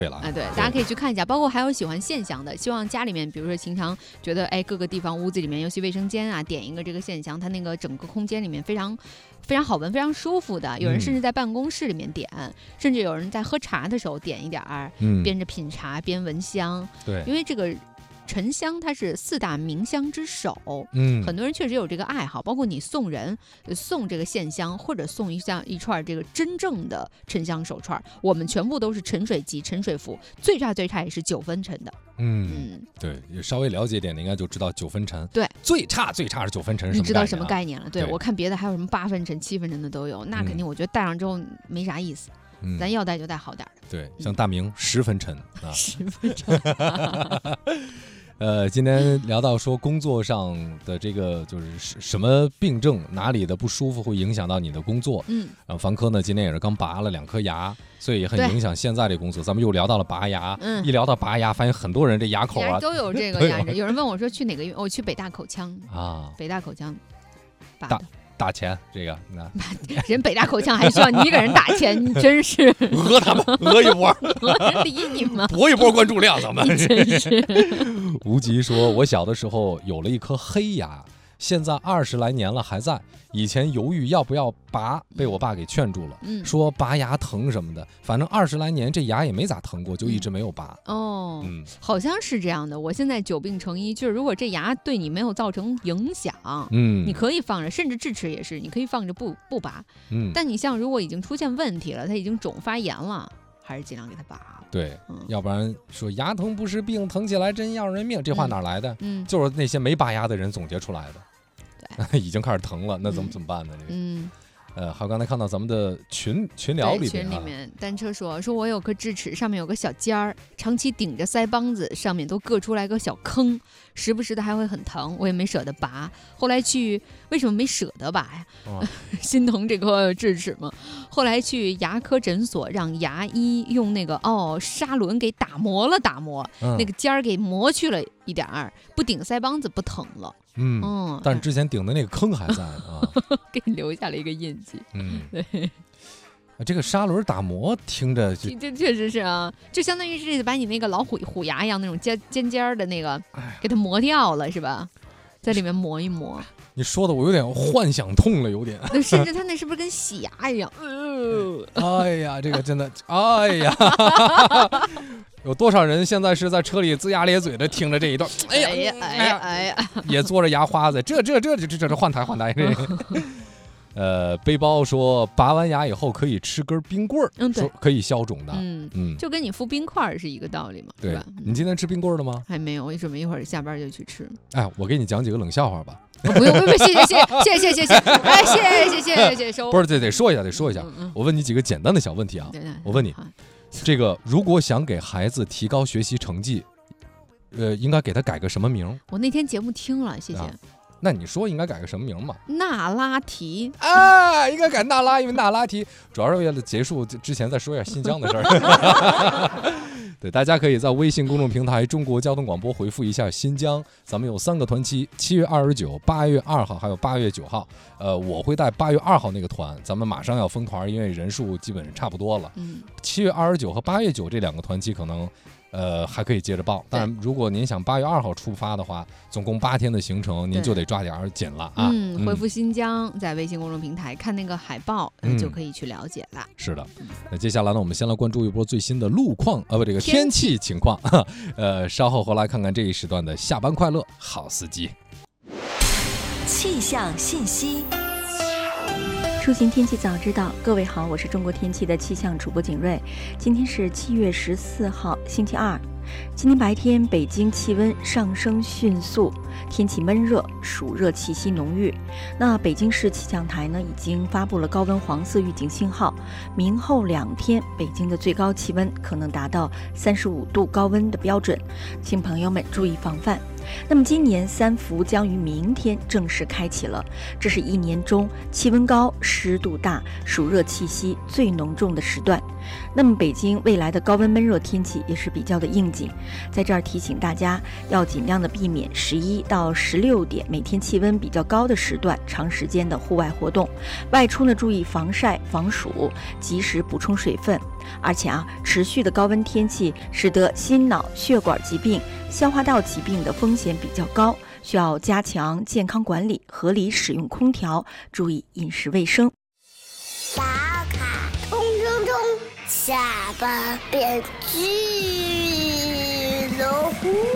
对了， 对，大家可以去看一下，包括还有喜欢线香的，希望家里面，比如说平常觉得各个地方屋子里面，尤其卫生间啊，点一个这个线香，它那个整个空间里面非常非常好闻，非常舒服的。有人甚至在办公室里面点，甚至有人在喝茶的时候点一点儿，边着品茶边闻香。对，因为这个沉香它是4大名香之首，很多人确实有这个爱好，包括你送人送这个线香，或者送一串这个真正的沉香手串，我们全部都是沉水级、沉水服，最差也是9分沉的。 对，稍微了解点的应该就知道9分沉。 对， 最差是9分沉， 你知道什么概念了？对，我看别的还有什么8分沉、7分沉的都有，那肯定我觉得戴上之后没啥意思。咱要戴就戴好点的。 对，像大明10分沉啊 ，10分沉。 今天聊到说工作上的这个就是什么病症，哪里的不舒服会影响到你的工作。房科呢今天也是刚拔了2颗牙，所以也很影响现在的工作。咱们又聊到了拔牙，一聊到拔牙，发现很多人这牙口都有这个牙。有人问我说去哪个医院，我去北大口腔啊，北大口腔拔的。 打钱这个， 人北大口腔还需要你一个人打钱，你真是讹他们，讹一波， 理你吗？ 博一波关注量，咱们真是。 无极说，我小的时候有了一颗黑牙，现在20来年了还在。以前犹豫要不要拔，被我爸给劝住了，说拔牙疼什么的。反正20来年这牙也没咋疼过，就一直没有拔。 好像是这样的。我现在久病成医，就是如果这牙对你没有造成影响，你可以放着，甚至智齿也是，你可以放着不拔。但你像如果已经出现问题了，它已经肿发炎了，还是尽量给它拔。 对，要不然说牙疼不是病，疼起来真要人命，这话哪来的？就是那些没拔牙的人总结出来的。已经开始疼了，那怎么办呢？还有刚才看到咱们的群聊里面，单车说我有颗智齿，上面有个小尖儿，长期顶着腮帮子，上面都硌出来个小坑，时不时的还会很疼，我也没舍得拔。后来为什么没舍得拔呀？心疼这颗智齿吗？后来去牙科诊所，让牙医用那个砂轮给打磨，那个尖儿给磨去了一点儿，不顶腮帮子不疼了。 但是之前顶的那个坑还在啊， 给你留下了一个印记。对， 这个砂轮打磨听着这确实是啊，就相当于是把你那个老虎牙一样那种尖的那个给它磨掉了，是吧？在里面磨一磨。 你说的我有点幻想痛了，有点。 甚至它那是不是跟洗牙一样？ 哎呀，这个真的，哎呀。有多少人现在是在车里龇牙咧嘴的听着这一段？哎呀，也嘬着牙花子，这换台。背包说拔完牙以后可以吃根冰棍儿，说可以消肿的， 就跟你敷冰块是一个道理嘛， 对吧？ 你今天吃冰棍了吗？ 还没有，我准备一会儿下班就去吃。 我给你讲几个冷笑话吧。 不用，谢谢，收。 不是，得说一下。我问你几个简单的小问题啊。我问你。这个如果想给孩子提高学习成绩，应该给他改个什么名？ 我那天节目听了，谢谢。 那你说应该改个什么名嘛？ 那拉提应该改那拉，因为那拉提主要是为了结束之前再说一下新疆的事儿。对，大家可以在微信公众平台中国交通广播回复一下新疆，咱们有3个团期，7月29、8月2号还有8月9号。我会带8月2号那个团，咱们马上要封团，因为人数基本上差不多了。7月29和8月9这2个团期可能还可以接着报，但如果您想8月2号出发的话，总共8天的行程，您就得抓点紧了啊。 回复新疆，在微信公众平台看那个海报，就可以去了解了。 是的，那接下来呢，我们先来关注一波最新的路况这个天气情况。稍后回来看看这一时段的下班快乐好司机。 气象信息。 出行天气早知道，各位好，我是中国天气的气象主播景睿。今天是7月14号，星期二。今天白天北京气温上升迅速，天气闷热，暑热气息浓郁。那北京市气象台呢已经发布了高温黄色预警信号，明后2天北京的最高气温可能达到35度高温的标准，请朋友们注意防范。那么今年3伏将于明天正式开启了，这是1年中气温高、湿度大、暑热气息最浓重的时段。那么北京未来的高温闷热天气也是比较的应景，在这儿提醒大家要尽量的避免11到16点每天气温比较高的时段长时间的户外活动，外出呢注意防晒防暑，及时补充水分。 而且持续的高温天气使得心脑血管疾病、消化道疾病的风险比较高，需要加强健康管理，合理使用空调，注意饮食卫生。 打卡冲冲冲，下班变巨龙。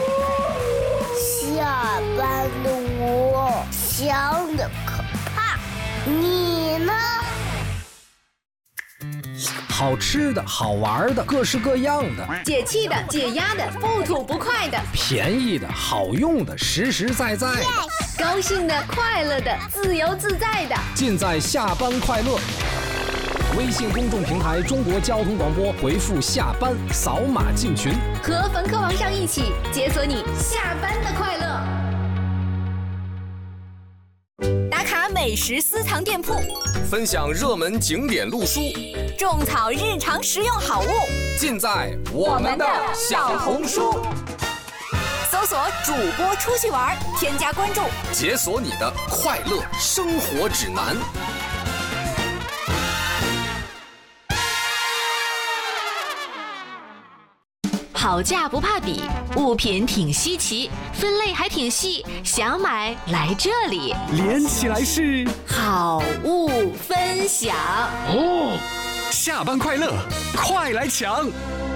下班的我想的可怕，你呢？ 好吃的好玩的各式各样的， 解气的解压的不吐不快的， 便宜的好用的实实在在， 高兴的快乐的自由自在的， 尽在下班快乐。微信公众平台中国交通广播，回复下班扫码进群， 和冯科王上一起解锁你下班的快乐。打卡美食私藏店铺， 分享热门景点路书， 种草日常实用好物， 尽在我们的小红书。 搜索主播出去玩，添加关注， 解锁你的快乐生活指南。 好价不怕比，物品挺稀奇，分类还挺细，想买来这里， 连起来是好物分享哦。下班快乐，快来抢！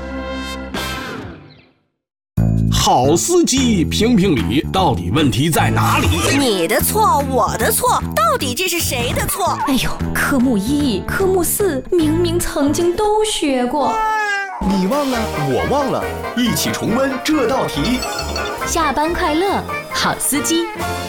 好司机评评理，到底问题在哪里？ 你的错，我的错，到底这是谁的错？ 哎呦，科目1、科目4明明曾经都学过。 你忘了，我忘了，一起重温这道题。 下班快乐，好司机。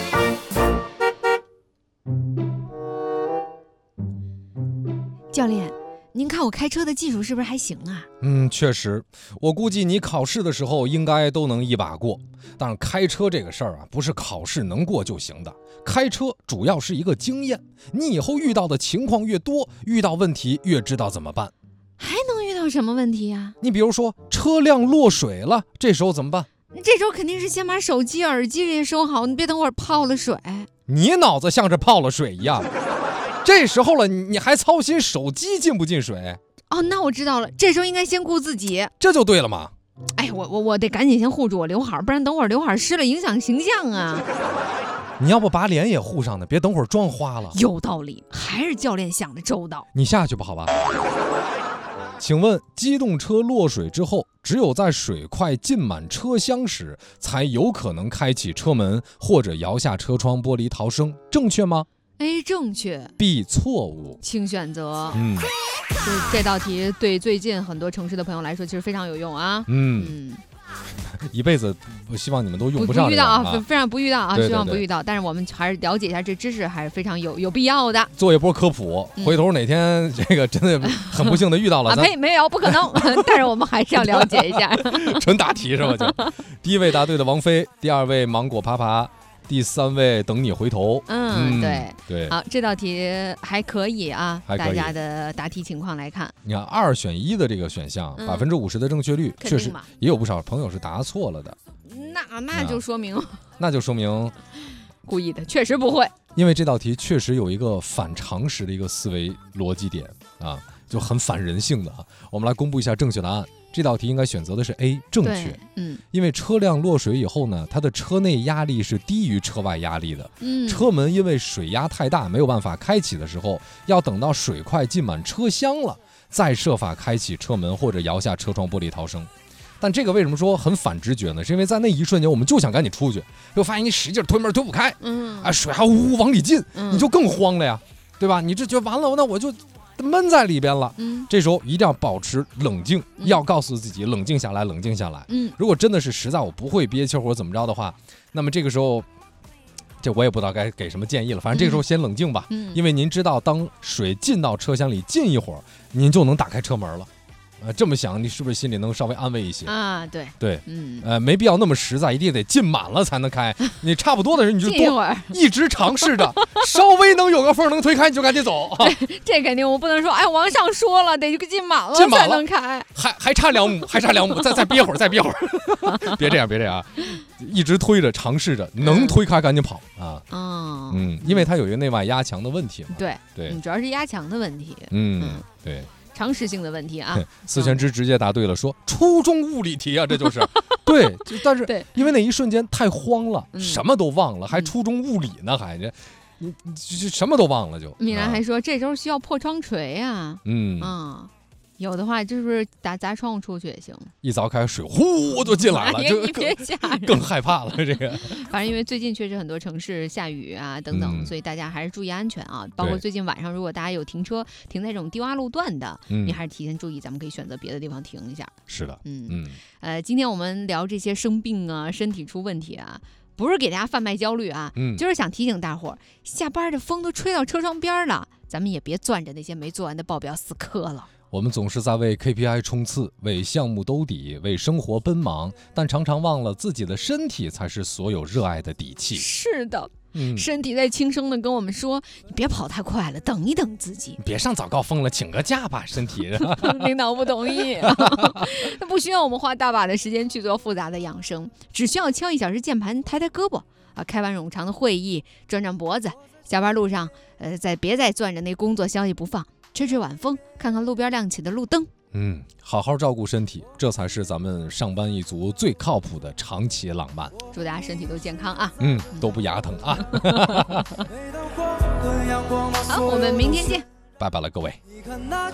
教练，您看我开车的技术是不是还行啊？ 确实，我估计你考试的时候应该都能一把过。但是开车这个事儿不是考试能过就行的，开车主要是一个经验，你以后遇到的情况越多，遇到问题越知道怎么办。 还能遇到什么问题呀？ 你比如说车辆落水了，这时候怎么办？ 这时候肯定是先把手机、耳机这些收好，你别等会儿泡了水。 你脑子像是泡了水一样，这时候了，你还操心手机进不进水？ 哦，那我知道了，这时候应该先顾自己， 这就对了嘛。 哎，我得赶紧先护住我刘海，不然等会儿刘海湿了影响形象啊。 你要不把脸也护上呢，别等会儿撞花了。 有道理，还是教练想的周到。 你下去吧，好吧。请问机动车落水之后，只有在水块浸满车厢时，才有可能开启车门或者摇下车窗玻璃逃生，正确吗？ A 正确 ，B 错误， 请选择。这道题对最近很多城市的朋友来说，其实非常有用啊。 一辈子我希望你们都用不上遇到啊，非常不遇到啊， 对对对， 希望不遇到。但是我们还是了解一下这知识，还是非常有必要的。 做一波科普，回头哪天这个真的很不幸的遇到了， 呸，没有，不可能。但是我们还是要了解一下。 纯答题是吧？就第一位答对的王菲，第二位芒果爬爬，第三位等你回头。对， 好，这道题还可以啊， 还可以。 大家的答题情况来看， 你看2选1的这个选项，50%的正确率，确实也有不少朋友是答错了的。 那就说明， 故意的，确实不会。 因为这道题确实有一个反常识的一个思维逻辑点啊，就很反人性的啊。我们来公布一下正确答案。这道题应该选择的是 A 正确，因为车辆落水以后呢，它的车内压力是低于车外压力的，车门因为水压太大没有办法开启的时候，要等到水块浸满车厢了，再设法开启车门或者摇下车窗玻璃逃生。但这个为什么说很反直觉呢？是因为在那一瞬间我们就想赶紧出去，又发现你使劲推门推不开，水还呜呜往里进，你就更慌了呀，对吧？你这就完了，那我就闷在里边了。这时候一定要保持冷静，要告诉自己冷静下来，冷静下来。如果真的是实在我不会憋气或者怎么着的话，那么这个时候，这我也不知道该给什么建议了。反正这个时候先冷静吧，因为您知道，当水进到车厢里进一会儿，您就能打开车门了。这么想，你是不是心里能稍微安慰一些啊？对， 没必要那么实在，一定得浸满了才能开。你差不多的人，你就一直尝试着，稍微能有个缝能推开，你就赶紧走。 这肯定我不能说，哎，往上说了，得浸满了才能开， 还差2亩，还差2亩，再憋会儿，再憋会儿。别这样，一直推着，尝试着，能推开赶紧跑啊。因为它有一个内外压强的问题嘛。 对，主要是压强的问题。 对。 常识性的问题啊。 思泉之直接答对了，说初中物理题啊，这就是对，但是因为那一瞬间太慌了，什么都忘了，还初中物理呢，还这。你什么都忘了就。 米兰还说这周需要破窗锤啊，有的话就是砸窗户出去也行。一凿开水呼就进来了，就你别吓人， 更害怕了这个。 反正因为最近确实很多城市下雨啊等等，所以大家还是注意安全啊。包括最近晚上如果大家有停车停在这种低洼路段的，你还是提前注意，咱们可以选择别的地方停一下。 是的， 今天我们聊这些生病啊、身体出问题啊。不是给大家贩卖焦虑啊，就是想提醒大伙儿，下班的风都吹到车窗边了，咱们也别攥着那些没做完的报表死磕了。 我们总是在为 KPI 冲刺，为项目兜底，为生活奔忙，但常常忘了自己的身体才是所有热爱的底气。 是的，身体在轻声的跟我们说，你别跑太快了，等一等自己， 别上早高峰了，请个假吧，身体。 领导不同意。他不需要我们花大把的时间去做复杂的养生，只需要敲1小时键盘，抬抬胳膊啊，开完冗长的会议，转转脖子，下班路上别再攥着那工作消息不放，吹吹晚风，看看路边亮起的路灯。 好好照顾身体，这才是咱们上班一族最靠谱的长期浪漫。 祝大家身体都健康啊！ 都不牙疼啊！ 好，我们明天见， 拜拜了各位。